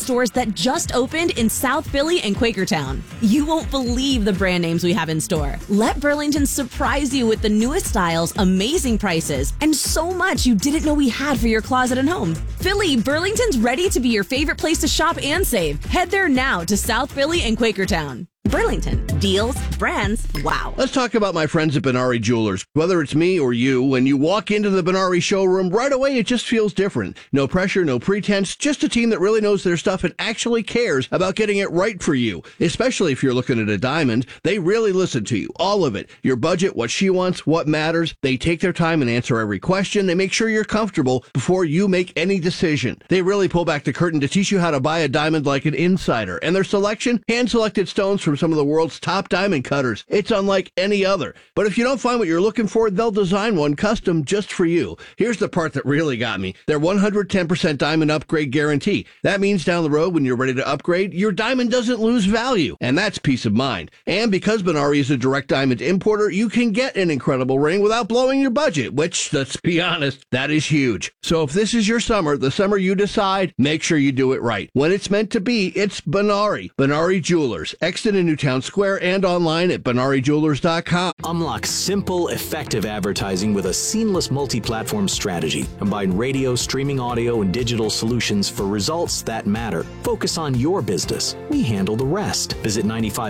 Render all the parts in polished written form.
stores that just opened in South Philly and Quakertown. You won't believe the brand names we have in store. Let Burlington surprise you with the newest styles, amazing prices, and so much you didn't know we had for your closet and home. Philly, Burlington's ready to be your favorite place to shop and save. Head there now to South Philly and Quakertown. Burlington. Deals, brands, wow. Let's talk about my friends at Benari Jewelers. Whether it's me or you, when you walk into the Benari showroom, right away it just feels different. No pressure, no pretense, just a team that really knows their stuff and actually cares about getting it right for you. Especially if you're looking at a diamond, they really listen to you. All of it. Your budget, what she wants, what matters. They take their time and answer every question. They make sure you're comfortable before you make any decision. They really pull back the curtain to teach you how to buy a diamond like an insider. And their selection, hand-selected stones from some of the world's top diamond cutters. It's unlike any other. But if you don't find what you're looking for, they'll design one custom just for you. Here's the part that really got me. Their 110% diamond upgrade guarantee. That means down the road when you're ready to upgrade, your diamond doesn't lose value. And that's peace of mind. And because Benari is a direct diamond importer, you can get an incredible ring without blowing your budget, which, let's be honest, that is huge. So if this is your summer, the summer you decide, make sure you do it right. When it's meant to be, it's Benari. Benari Jewelers. Exit in Newtown Square and online at BenariJewelers.com. Unlock simple, effective advertising with a seamless multi-platform strategy. Combine radio, streaming audio, and digital solutions for results that matter. Focus on your business. We handle the rest. Visit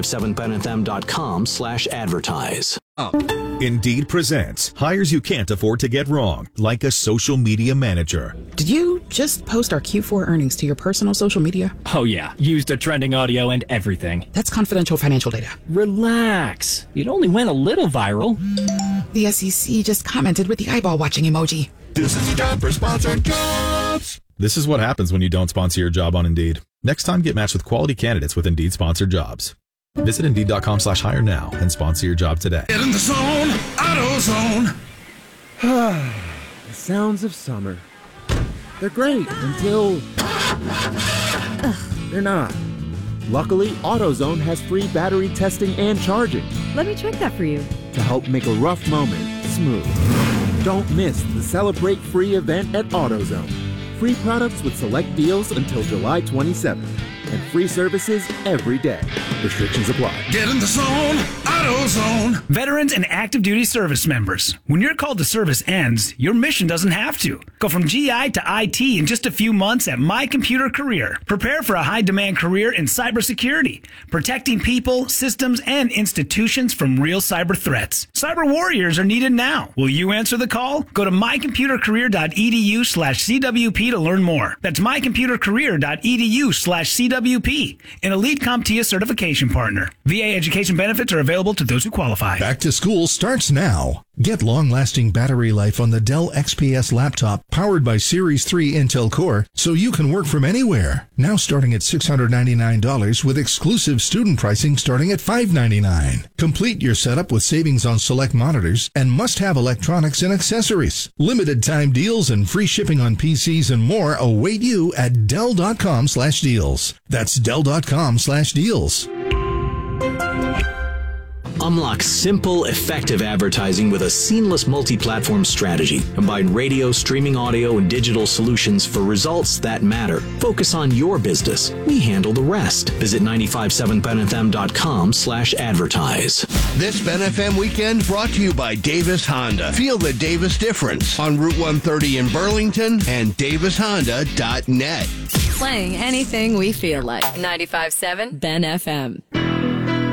957benfm.com/advertise. Indeed presents hires you can't afford to get wrong, like a social media manager. Did you just post our Q4 earnings to your personal social media? Oh yeah, used the trending audio and everything. That's confidential financial data. Relax. It only went a little viral. The SEC just commented with the eyeball watching emoji. This is time for sponsored jobs. This is what happens when you don't sponsor your job on Indeed. Next time, get matched with quality candidates with Indeed sponsored jobs. Visit Indeed.com/hire now and sponsor your job today. Get in the zone, AutoZone. The sounds of summer. They're great until they're not. Luckily, AutoZone has free battery testing and charging. Let me check that for you. To help make a rough moment smooth. Don't miss the Celebrate Free event at AutoZone. Free products with select deals until July 27th. And free services every day. Restrictions apply. Get in the zone, AutoZone. Veterans and active duty service members. When your call to service ends, your mission doesn't have to. Go from GI to IT in just a few months at My Computer Career. Prepare for a high-demand career in cybersecurity, protecting people, systems, and institutions from real cyber threats. Cyber warriors are needed now. Will you answer the call? Go to mycomputercareer.edu/CWP to learn more. That's mycomputercareer.edu/CWP. An elite CompTIA certification partner. VA education benefits are available to those who qualify. Back to school starts now. Get long-lasting battery life on the Dell XPS laptop powered by Series 3 Intel Core so you can work from anywhere. Now starting at $699 with exclusive student pricing starting at $599. Complete your setup with savings on select monitors and must-have electronics and accessories. Limited time deals and free shipping on PCs and more await you at Dell.com/deals. That's Dell.com/deals. Unlock simple, effective advertising with a seamless multi-platform strategy. Combine radio, streaming audio, and digital solutions for results that matter. Focus on your business. We handle the rest. Visit 957benfm.com/advertise. This Ben FM weekend brought to you by Davis Honda. Feel the Davis difference on Route 130 in Burlington and DavisHonda.net. Playing anything we feel like. 95.7 Ben FM.